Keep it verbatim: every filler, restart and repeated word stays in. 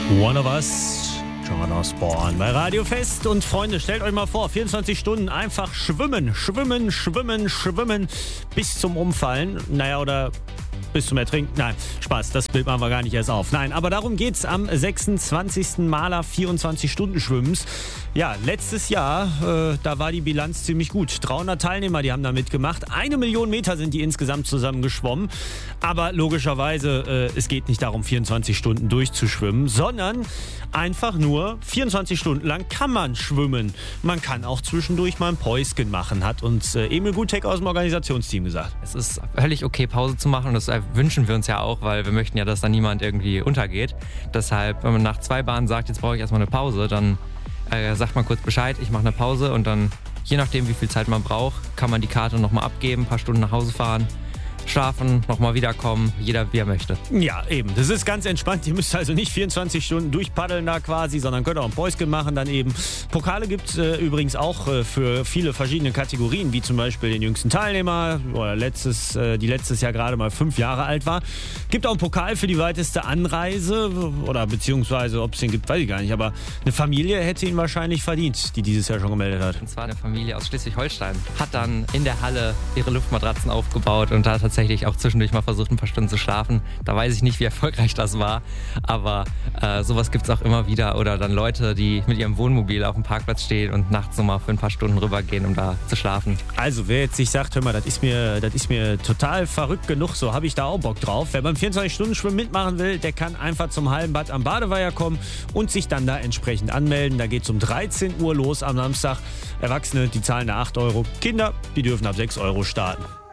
One of Us, John Osborne bei Radio Fest. Und Freunde, stellt euch mal vor, vierundzwanzig Stunden einfach schwimmen, schwimmen, schwimmen, schwimmen bis zum Umfallen. Naja, oder bis zum Ertrinken. Nein, Spaß, das Bild machen wir gar nicht erst auf. Nein, aber darum geht's am sechsundzwanzigsten Maler vierundzwanzig-Stunden-Schwimmens. Ja, letztes Jahr, äh, da war die Bilanz ziemlich gut. dreihundert Teilnehmer, die haben da mitgemacht. Eine Million Meter sind die insgesamt zusammen geschwommen. Aber logischerweise, äh, es geht nicht darum, vierundzwanzig Stunden durchzuschwimmen, sondern einfach nur vierundzwanzig Stunden lang kann man schwimmen. Man kann auch zwischendurch mal ein Päuschen machen, hat uns äh, Emil Gutek aus dem Organisationsteam gesagt. Es ist völlig okay, Pause zu machen, und das wünschen wir uns ja auch, weil wir möchten ja, dass da niemand irgendwie untergeht. Deshalb, wenn man nach zwei Bahnen sagt, jetzt brauche ich erstmal eine Pause, dann äh, sagt man kurz Bescheid, ich mache eine Pause, und dann, je nachdem wie viel Zeit man braucht, kann man die Karte nochmal abgeben, ein paar Stunden nach Hause fahren, schlafen, nochmal wiederkommen, jeder wie er möchte. Ja, eben. Das ist ganz entspannt. Ihr müsst also nicht vierundzwanzig Stunden durchpaddeln da quasi, sondern könnt auch ein Päuschen machen dann eben. Pokale gibt es äh, übrigens auch äh, für viele verschiedene Kategorien, wie zum Beispiel den jüngsten Teilnehmer, oder letztes, äh, die letztes Jahr gerade mal fünf Jahre alt war. Gibt auch einen Pokal für die weiteste Anreise, oder beziehungsweise, ob es den gibt, weiß ich gar nicht. Aber eine Familie hätte ihn wahrscheinlich verdient, die dieses Jahr schon gemeldet hat. Und zwar eine Familie aus Schleswig-Holstein. Hat dann in der Halle ihre Luftmatratzen aufgebaut und da tatsächlich tatsächlich auch zwischendurch mal versucht, ein paar Stunden zu schlafen. Da weiß ich nicht, wie erfolgreich das war, aber äh, sowas gibt es auch immer wieder. Oder dann Leute, die mit ihrem Wohnmobil auf dem Parkplatz stehen und nachts nochmal für ein paar Stunden rübergehen, um da zu schlafen. Also wer jetzt sich sagt, hör mal, das ist mir, das ist mir total verrückt genug, so habe ich da auch Bock drauf. Wer beim vierundzwanzig-Stunden-Schwimmen mitmachen will, der kann einfach zum Hallenbad am Badeweiher kommen und sich dann da entsprechend anmelden. Da geht es um dreizehn Uhr los am Samstag. Erwachsene, die zahlen da acht Euro. Kinder, die dürfen ab sechs Euro starten.